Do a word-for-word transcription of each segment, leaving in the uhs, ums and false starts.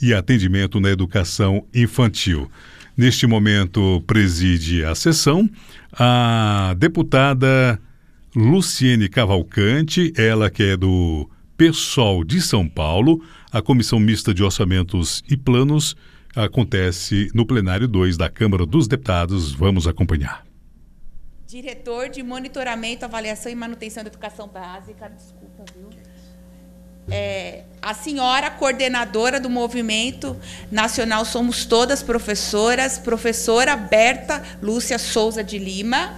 e atendimento na educação infantil. Neste momento, preside a sessão a deputada Luciene Cavalcante, ela que é do PSOL de São Paulo. A Comissão Mista de Orçamentos e Planos acontece no plenário dois da Câmara dos Deputados. Vamos acompanhar. Diretor de Monitoramento, Avaliação e Manutenção da Educação Básica, desculpa, viu? É, a senhora coordenadora do Movimento Nacional Somos Todas Professoras, professora Berta Lúcia Souza de Lima.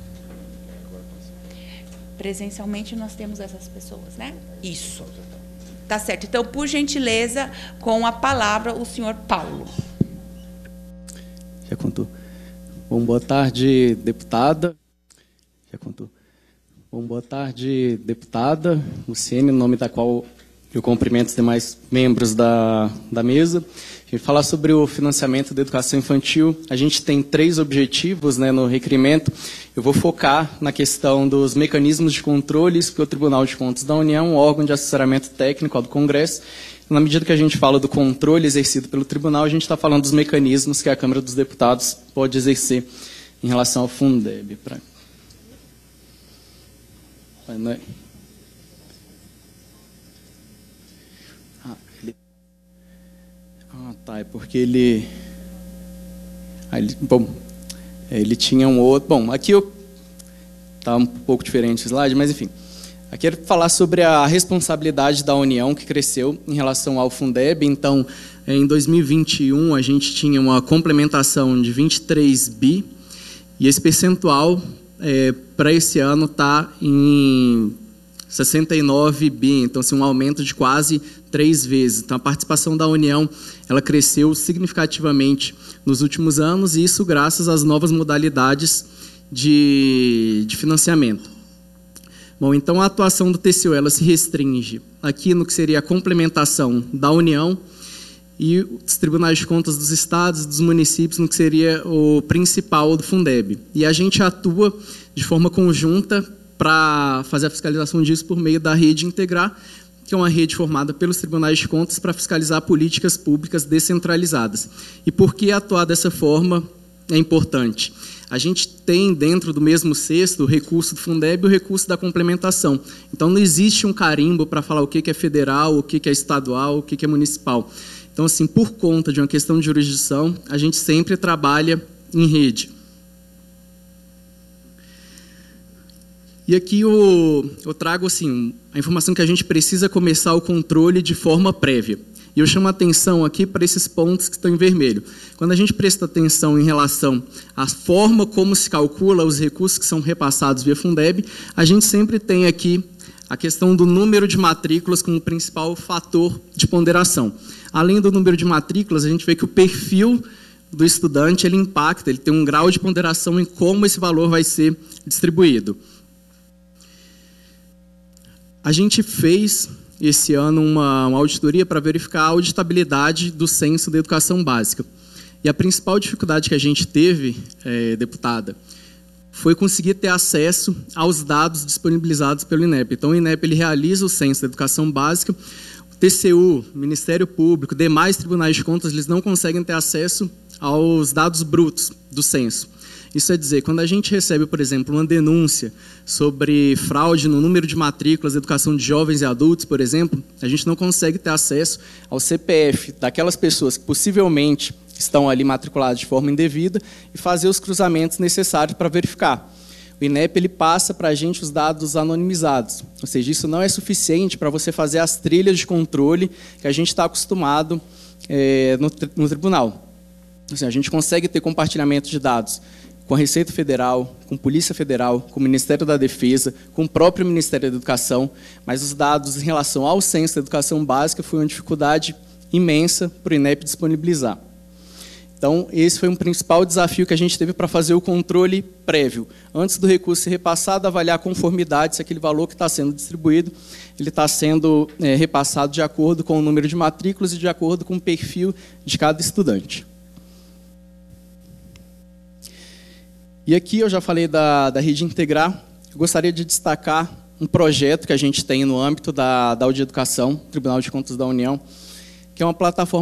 Presencialmente nós temos essas pessoas, né? Isso. Tá certo. Então, por gentileza, com a palavra, o senhor Paulo. Já contou. Bom, boa tarde, deputada. Já contou. Bom, boa tarde, deputada Luciene, em nome da qual eu cumprimento os demais membros da, da mesa. A gente falar sobre o financiamento da educação infantil. A gente tem três objetivos, né, no requerimento. Eu vou focar na questão dos mecanismos de controles, porque o Tribunal de Contas da União é um órgão de assessoramento técnico do Congresso. Na medida que a gente fala do controle exercido pelo Tribunal, a gente está falando dos mecanismos que a Câmara dos Deputados pode exercer em relação ao Fundeb. Pra... Ah, ele... ah, tá, é porque ele... Ah, ele... Bom, ele tinha um outro... Bom, aqui eu... Está um pouco diferente o slide, mas enfim. Aqui eu quero falar sobre a responsabilidade da União, que cresceu em relação ao Fundeb. Então, em dois mil e vinte e um, a gente tinha uma complementação de vinte e três bi, e esse percentual, é, para esse ano, está em sessenta e nove bi, então, assim, um aumento de quase três vezes. Então, a participação da União, ela cresceu significativamente nos últimos anos, e isso graças às novas modalidades de, de financiamento. Bom, então a atuação do T C U ela se restringe aqui no que seria a complementação da União e os tribunais de contas dos estados e dos municípios no que seria o principal do Fundeb. E a gente atua de forma conjunta para fazer a fiscalização disso por meio da Rede Integrar, que é uma rede formada pelos tribunais de contas para fiscalizar políticas públicas descentralizadas. E por que atuar dessa forma é importante? A gente tem dentro do mesmo cesto o recurso do Fundeb e o recurso da complementação. Então, não existe um carimbo para falar o que é federal, o que é estadual, o que é municipal. Então, assim, por conta de uma questão de jurisdição, a gente sempre trabalha em rede. E aqui eu, eu trago assim, a informação que a gente precisa começar o controle de forma prévia. E eu chamo a atenção aqui para esses pontos que estão em vermelho. Quando a gente presta atenção em relação à forma como se calcula os recursos que são repassados via Fundeb, a gente sempre tem aqui a questão do número de matrículas como principal fator de ponderação. Além do número de matrículas, a gente vê que o perfil do estudante ele impacta, ele tem um grau de ponderação em como esse valor vai ser distribuído. A gente fez esse ano uma, uma auditoria para verificar a auditabilidade do censo da educação básica. E a principal dificuldade que a gente teve, é, deputada, foi conseguir ter acesso aos dados disponibilizados pelo INEP. Então, o INEP ele realiza o censo da educação básica, o T C U, Ministério Público, demais tribunais de contas, eles não conseguem ter acesso aos dados brutos do censo. Isso é dizer, quando a gente recebe, por exemplo, uma denúncia sobre fraude no número de matrículas da educação de jovens e adultos, por exemplo, a gente não consegue ter acesso ao C P F daquelas pessoas que possivelmente estão ali matriculadas de forma indevida e fazer os cruzamentos necessários para verificar. O INEP ele passa para a gente os dados anonimizados, ou seja, isso não é suficiente para você fazer as trilhas de controle que a gente está acostumado é, no, no tribunal. Ou seja, a gente consegue ter compartilhamento de dados com a Receita Federal, com a Polícia Federal, com o Ministério da Defesa, com o próprio Ministério da Educação, mas os dados em relação ao censo da educação básica foi uma dificuldade imensa para o INEP disponibilizar. Então, esse foi um principal desafio que a gente teve para fazer o controle prévio. Antes do recurso ser repassado, avaliar a conformidade, se aquele valor que está sendo distribuído, ele está sendo é, repassado de acordo com o número de matrículas e de acordo com o perfil de cada estudante. E aqui eu já falei da, da Rede Integrar. Eu gostaria de destacar um projeto que a gente tem no âmbito da, da Audieducação, Tribunal de Contas da União, que é uma plataforma